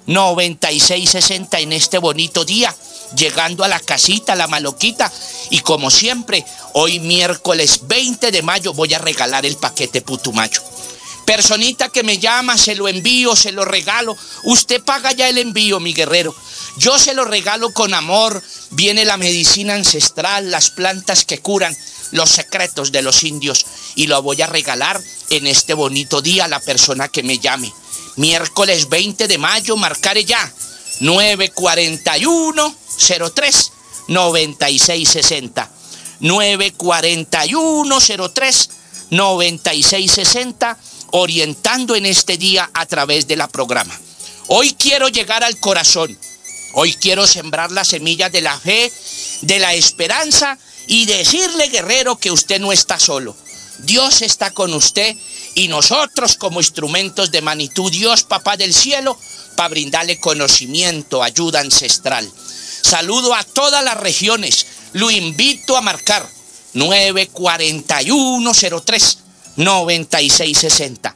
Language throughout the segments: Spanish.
9660 en este bonito día, llegando a la casita, la maloquita. Y como siempre, hoy miércoles 20 de mayo voy a regalar el paquete Putumayo. Personita que me llama, se lo envío, se lo regalo. Usted paga ya el envío, mi guerrero. Yo se lo regalo con amor. Viene la medicina ancestral, las plantas que curan, los secretos de los indios. Y lo voy a regalar en este bonito día a la persona que me llame. Miércoles 20 de mayo, marcaré ya. 941-03 9660. 941-03 9660. Orientando en este día a través de la programa. Hoy quiero llegar al corazón. Hoy quiero sembrar las semillas de la fe, de la esperanza y decirle, guerrero, que usted no está solo. Dios está con usted y nosotros como instrumentos de magnitud, Dios Papá del cielo, para brindarle conocimiento, ayuda ancestral. Saludo a todas las regiones. Lo invito a marcar 941-03 9660.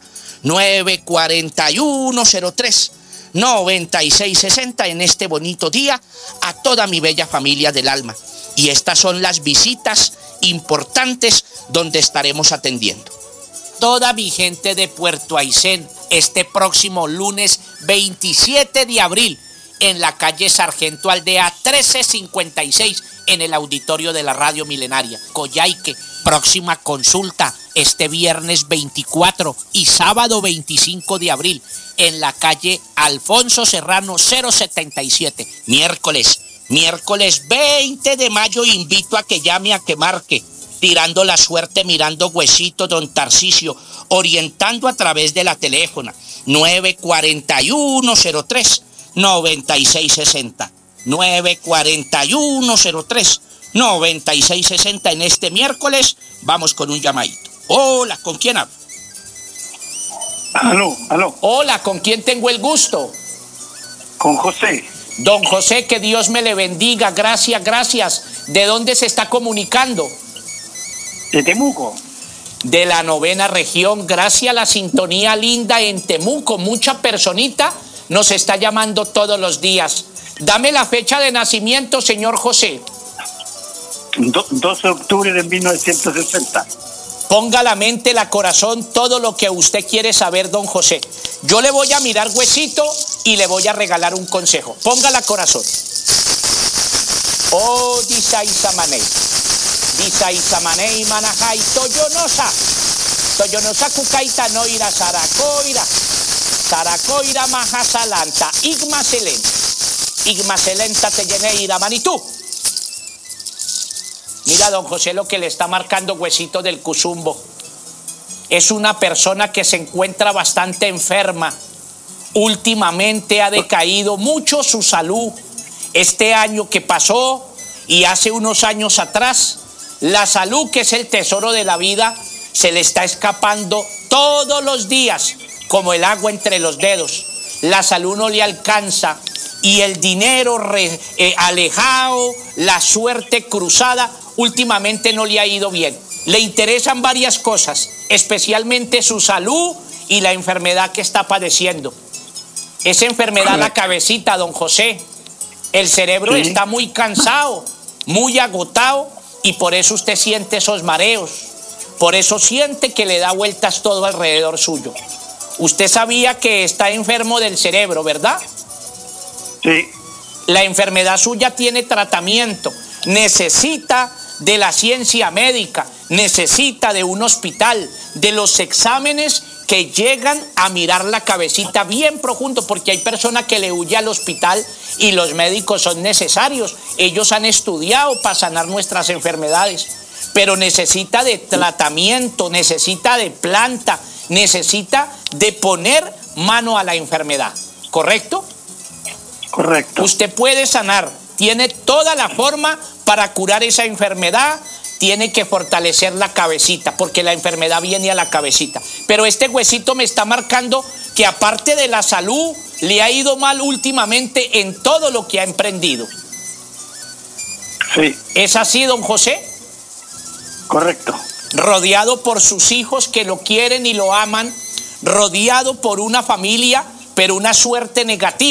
941-03 9660 en este bonito día a toda mi bella familia del alma. Y estas son las visitas importantes donde estaremos atendiendo. Toda mi gente de Puerto Aysén, este próximo lunes 27 de abril, en la calle Sargento Aldea 1356, en el auditorio de la Radio Milenaria, Coyhaique. Próxima consulta este viernes 24 y sábado 25 de abril, en la calle Alfonso Serrano 077. Miércoles 20 de mayo, invito a que llame, a que marque. Tirando la suerte, mirando huesito, don Tarcisio, orientando a través de la teléfona. 941-03 9660. 941-03 9660 en este miércoles. Vamos con un llamadito. Hola, ¿con quién hablo? Aló. Hola, ¿con quién tengo el gusto? Con José. Don José, que Dios me le bendiga. Gracias. ¿De dónde se está comunicando? De Temuco. De la 9ª región. Gracias a la sintonía linda en Temuco. Mucha personita nos está llamando todos los días. Dame la fecha de nacimiento, señor José. 12 de octubre de 1960. Ponga la mente, la corazón, todo lo que usted quiere saber, don José. Yo le voy a mirar huesito y le voy a regalar un consejo. Ponga la corazón. Oh, disaisamanei. Disaisamanei manajai toyonosa. Toyonosa kukaita noira saracoira. Saracoira majasalanta. Igmaselenta. Igmaselenta te lleneira manitú. Mira, don José, lo que le está marcando huesito del Cuzumbo. Es una persona que se encuentra bastante enferma. Últimamente ha decaído mucho su salud. Este año que pasó y hace unos años atrás, la salud, que es el tesoro de la vida, se le está escapando todos los días como el agua entre los dedos. La salud no le alcanza y el dinero alejado, la suerte cruzada, últimamente no le ha ido bien. Le interesan varias cosas, especialmente su salud y la enfermedad que está padeciendo. Esa enfermedad, la cabecita, don José. El cerebro está muy cansado, muy agotado, y por eso usted siente esos mareos. Por eso siente que le da vueltas todo alrededor suyo. Usted sabía que está enfermo del cerebro, ¿verdad? Sí. La enfermedad suya tiene tratamiento. Necesita de la ciencia médica, necesita de un hospital, de los exámenes que llegan a mirar la cabecita bien profundo, porque hay personas que le huyen al hospital y los médicos son necesarios. Ellos han estudiado para sanar nuestras enfermedades, pero necesita de tratamiento, necesita de planta, necesita de poner mano a la enfermedad, ¿correcto? Correcto. Usted puede sanar, tiene toda la forma para curar esa enfermedad. Tiene que fortalecer la cabecita, porque la enfermedad viene a la cabecita. Pero este huesito me está marcando que aparte de la salud, le ha ido mal últimamente en todo lo que ha emprendido. Sí. ¿Es así, don José? Correcto. Rodeado por sus hijos que lo quieren y lo aman, rodeado por una familia, pero una suerte negativa.